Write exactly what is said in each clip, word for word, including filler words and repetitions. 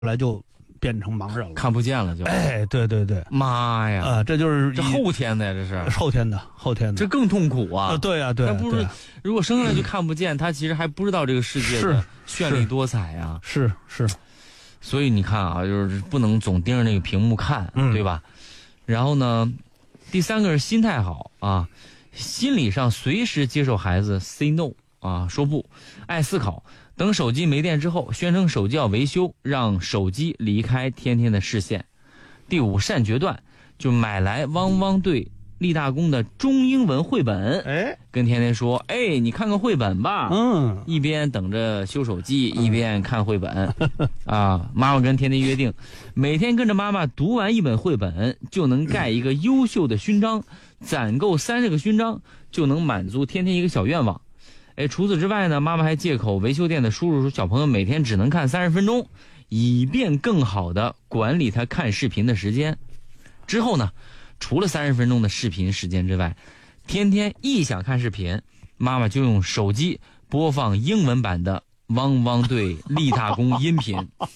来就变成盲人了， 看不见了就。 哎，对对对， 妈呀！ 啊、呃，这就是这后天的呀，这是后天的后天的， 这更痛苦啊！ 呃、对呀、啊、对、啊， 他不是、啊、如果生下来就看不见，他其实还不知道这个世界的绚丽多彩啊！ 是 是, 是， 所以你看啊，就是不能总盯着那个屏幕看， 嗯、 对吧？然后呢，第三个是心态好啊，心理上随时接受孩子 say no 啊，说不，爱思考。等手机没电之后，宣称手机要维修，让手机离开天天的视线。第五，善决断，就买来汪汪队立大功的中英文绘本， 哎， 跟天天说，哎，你看看绘本吧， 嗯， 一边等着修手机，嗯、一边看绘本，啊，妈妈跟天天约定，每天跟着妈妈读完一本绘本，就能盖一个优秀的勋章，攒够三十个勋章，就能满足天天一个小愿望。哎，除此之外呢，妈妈还借口维修店的叔叔说小朋友每天只能看三十分钟，以便更好的管理他看视频的时间。之后呢，除了三十分钟的视频时间之外，天天一想看视频，妈妈就用手机播放英文版的汪汪队立大功音频。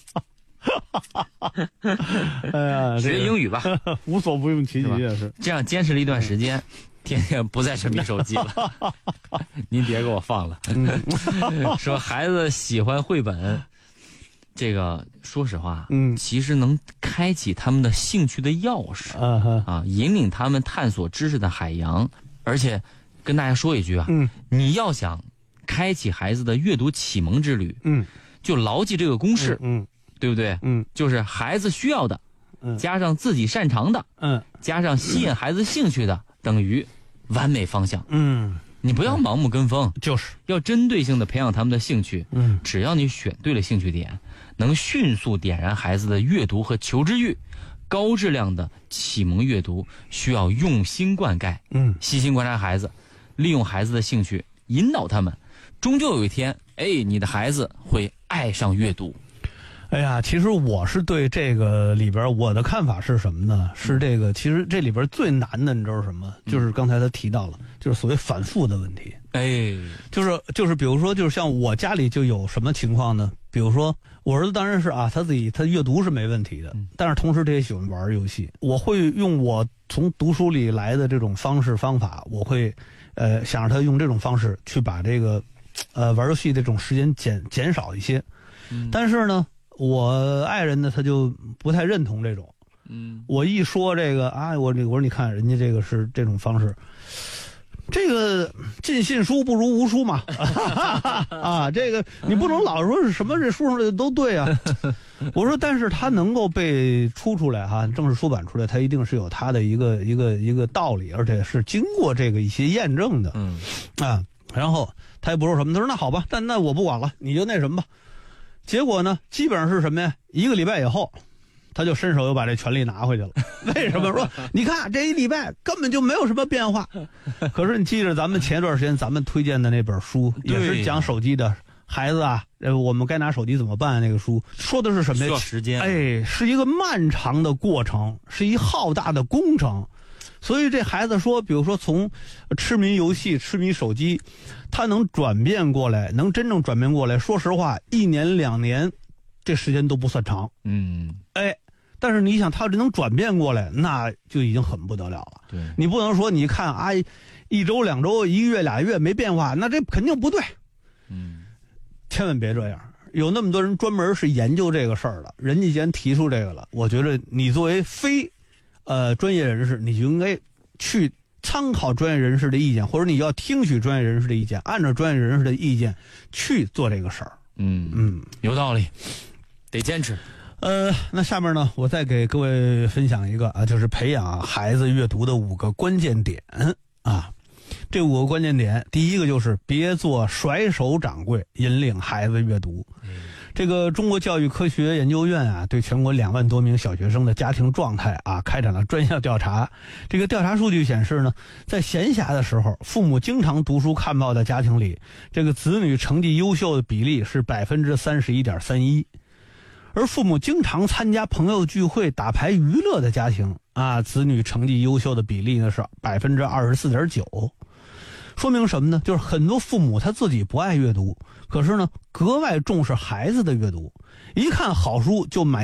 哎呀， 学英语吧， 无所不用其极也是。 这样坚持了一段时间。天天不再沉迷手机了，您别给我放了。说孩子喜欢绘本，这个说实话， 嗯， 其实能开启他们的兴趣的钥匙， 啊啊，引领他们探索知识的海洋。而且跟大家说一句啊， 嗯， 你要想开启孩子的阅读启蒙之旅， 嗯， 就牢记这个公式， 嗯，嗯对不对？ 嗯， 就是孩子需要的， 嗯， 加上自己擅长的， 嗯， 加上吸引孩子兴趣的，等于完美方向。 嗯， 你不要盲目跟风， 就是要针对性的培养他们的兴趣。 嗯， 只要你选对了兴趣点，能迅速点燃孩子的阅读和求知欲。高质量的启蒙阅读需要用心灌溉， 嗯， 细心观察孩子，利用孩子的兴趣引导他们，终究有一天，哎，你的孩子会爱上阅读。 哎呀，其实我是对这个里边我的看法是什么呢？是这个，其实这里边最难的，你知道什么？就是刚才他提到了，就是所谓反复的问题。 哎， 就是就是，比如说，就是像我家里就有什么情况呢？比如说，我儿子当然是啊，他自己他阅读是没问题的，但是同时他也喜欢玩游戏。我会用我从读书里来的这种方式方法，我会呃想让他用这种方式去把这个呃玩游戏的这种时间减减少一些。但是呢，我爱人呢，他就不太认同这种。 嗯， 我一说这个啊，我这我说你看人家这个是这种方式，这个尽信书不如无书嘛。啊，这个你不能老说是什么这书上的都对啊。我说，但是它能够被出出来哈，正式出版出来，它一定是有它的一个一个一个道理，而且是经过这个一些验证的。 嗯啊，然后他也不说什么，他说那好吧，但那我不管了，你就那什么吧。结果呢，基本上是什么呀？一个礼拜以后，他就伸手又把这权利拿回去了。为什么说？你看这一礼拜根本就没有什么变化。可是你记着，咱们前一段时间咱们推荐的那本书，也是讲手机的孩子啊，呃，我们该拿手机怎么办？那个书说的是什么呀？ 需要时间， 哎，是一个漫长的过程，是一浩大的工程。所以这孩子说，比如说从痴迷游戏、痴迷手机，他能转变过来，能真正转变过来。说实话，一年两年，这时间都不算长。 嗯， 哎，但是你想，他这能转变过来，那就已经很不得了了。 对， 你不能说你看啊，一周、两周、一个月、俩月没变化，那这肯定不对。 嗯， 千万别这样。有那么多人专门是研究这个事儿的，人家既然提出这个了，我觉得你作为非。呃，专业人士，你就应该去参考专业人士的意见，或者你要听取专业人士的意见，按照专业人士的意见去做这个事儿。 嗯嗯， 有道理，得坚持。 呃，那下面呢，我再给各位分享一个啊，就是培养孩子阅读的五个关键点啊。这五个关键点，第一个就是别做甩手掌柜，引领孩子阅读。嗯，这个中国教育科学研究院啊，对全国两万多名小学生的家庭状态啊，开展了专项调查。这个调查数据显示呢，在闲暇的时候，父母经常读书看报的家庭里，这个子女成绩优秀的比例是百分之三十一点三一，而父母经常参加朋友聚会、打牌娱乐的家庭啊，子女成绩优秀的比例呢是百分之二十四点九。 说明什么呢？就是很多父母他自己不爱阅读，可是呢格外重视孩子的阅读，一看好书就买